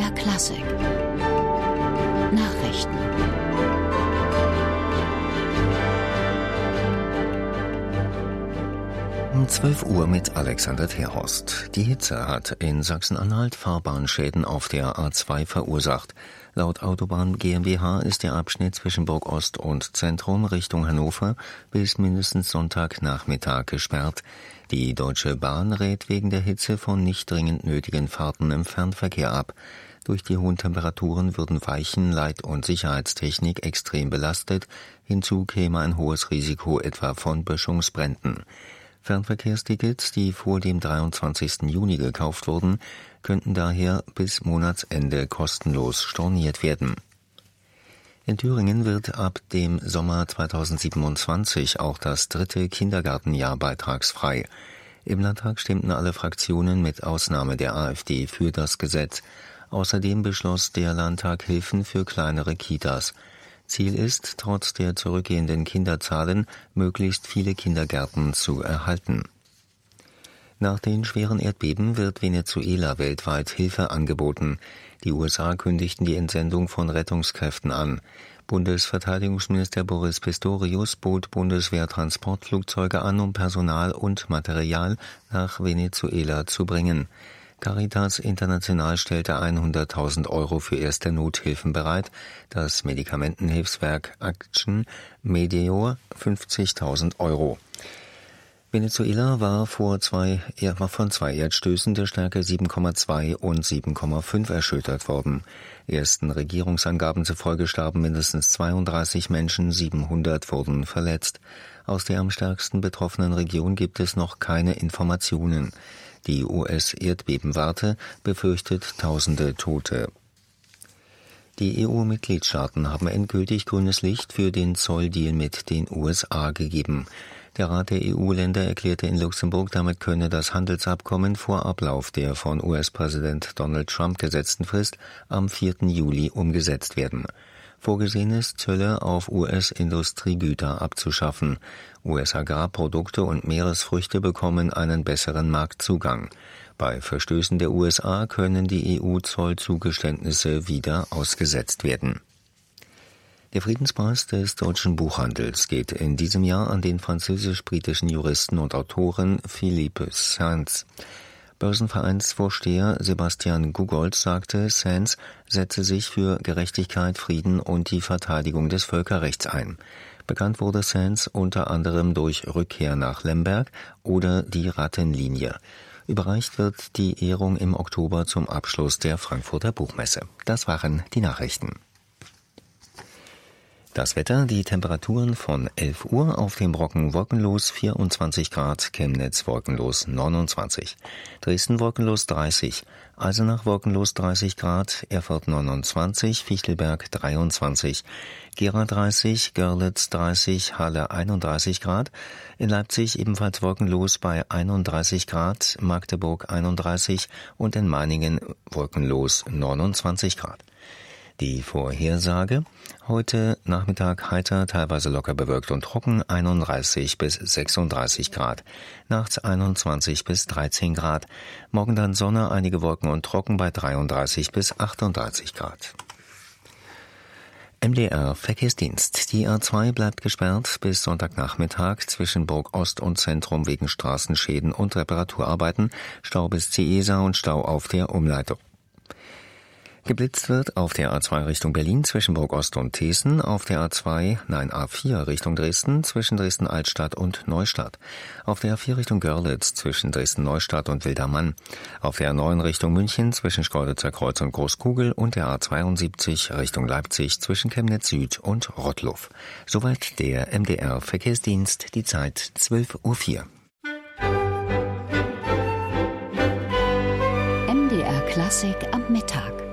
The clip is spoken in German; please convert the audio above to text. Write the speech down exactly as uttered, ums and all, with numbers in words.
R Klassik Nachrichten. Um zwölf Uhr mit Alexander Terhorst. Die Hitze hat in Sachsen-Anhalt Fahrbahnschäden auf der A zwei verursacht. Laut Autobahn GmbH ist der Abschnitt zwischen Burg-Ost und Zentrum Richtung Hannover bis mindestens Sonntagnachmittag gesperrt. Die Deutsche Bahn rät wegen der Hitze von nicht dringend nötigen Fahrten im Fernverkehr ab. Durch die hohen Temperaturen würden Weichen-, Leit- und Sicherheitstechnik extrem belastet. Hinzu käme ein hohes Risiko etwa von Böschungsbränden. Fernverkehrstickets, die vor dem dreiundzwanzigsten Juni gekauft wurden, könnten daher bis Monatsende kostenlos storniert werden. In Thüringen wird ab dem Sommer zweitausendsiebenundzwanzig auch das dritte Kindergartenjahr beitragsfrei. Im Landtag stimmten alle Fraktionen mit Ausnahme der AfD für das Gesetz. Außerdem beschloss der Landtag Hilfen für kleinere Kitas. Ziel ist, trotz der zurückgehenden Kinderzahlen, möglichst viele Kindergärten zu erhalten. Nach den schweren Erdbeben wird Venezuela weltweit Hilfe angeboten. Die U S A kündigten die Entsendung von Rettungskräften an. Bundesverteidigungsminister Boris Pistorius bot Bundeswehr-Transportflugzeuge an, um Personal und Material nach Venezuela zu bringen. Caritas International stellte hunderttausend Euro für erste Nothilfen bereit, das Medikamentenhilfswerk Action Medeor fünfzigtausend Euro. Venezuela war, vor zwei, war von zwei Erdstößen der Stärke sieben Komma zwei und sieben Komma fünf erschüttert worden. Ersten Regierungsangaben zufolge starben mindestens zweiunddreißig Menschen, siebenhundert wurden verletzt. Aus der am stärksten betroffenen Region gibt es noch keine Informationen. Die U S-Erdbebenwarte befürchtet tausende Tote. Die E U-Mitgliedstaaten haben endgültig grünes Licht für den Zolldeal mit den U S A gegeben. Der Rat der E U-Länder erklärte in Luxemburg, damit könne das Handelsabkommen vor Ablauf der von U S-Präsident Donald Trump gesetzten Frist am vierten Juli umgesetzt werden. Vorgesehen ist, Zölle auf U S-Industriegüter abzuschaffen. U S-Agrarprodukte und Meeresfrüchte bekommen einen besseren Marktzugang. Bei Verstößen der U S A können die E U-Zollzugeständnisse wieder ausgesetzt werden. Der Friedenspreis des deutschen Buchhandels geht in diesem Jahr an den französisch-britischen Juristen und Autoren Philippe Sands. Börsenvereinsvorsteher Sebastian Guggold sagte, Sands setze sich für Gerechtigkeit, Frieden und die Verteidigung des Völkerrechts ein. Bekannt wurde Sands unter anderem durch Rückkehr nach Lemberg oder die Rattenlinie. Überreicht wird die Ehrung im Oktober zum Abschluss der Frankfurter Buchmesse. Das waren die Nachrichten. Das Wetter, die Temperaturen von elf Uhr auf dem Brocken wolkenlos vierundzwanzig Grad, Chemnitz wolkenlos neunundzwanzig, Dresden wolkenlos dreißig, Eisenach wolkenlos dreißig Grad, Erfurt neunundzwanzig, Fichtelberg dreiundzwanzig, Gera dreißig, Görlitz dreißig, Halle einunddreißig Grad, in Leipzig ebenfalls wolkenlos bei einunddreißig Grad, Magdeburg einunddreißig und in Meiningen wolkenlos neunundzwanzig Grad. Die Vorhersage: Heute Nachmittag heiter, teilweise locker bewölkt und trocken, einunddreißig bis sechsunddreißig Grad. Nachts einundzwanzig bis dreizehn Grad. Morgen dann Sonne, einige Wolken und trocken bei dreiunddreißig bis achtunddreißig Grad. M D R Verkehrsdienst. Die A zwei bleibt gesperrt bis Sonntagnachmittag zwischen Burg-Ost und Zentrum wegen Straßenschäden und Reparaturarbeiten. Stau bis Ciesa und Stau auf der Umleitung. Geblitzt wird auf der A zwei Richtung Berlin zwischen Burg-Ost und Thesen, auf der A zwei, nein A vier Richtung Dresden zwischen Dresden-Altstadt und Neustadt, auf der A vier Richtung Görlitz zwischen Dresden-Neustadt und Wildermann, auf der A neun Richtung München zwischen Schkeuditzer Kreuz und Großkugel und der A zweiundsiebzig Richtung Leipzig zwischen Chemnitz Süd und Rottluff. Soweit der M D R Verkehrsdienst, die Zeit zwölf Uhr vier. M D R Klassik am Mittag.